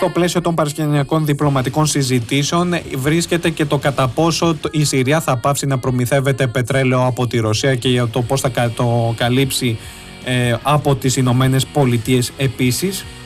στο πλαίσιο των παρασκηνιακών διπλωματικών συζητήσεων βρίσκεται και το κατά πόσο η Συρία θα πάψει να προμηθεύεται πετρέλαιο από τη Ρωσία και για το πώς θα το καλύψει από τις Ηνωμένες Πολιτείες επίσης.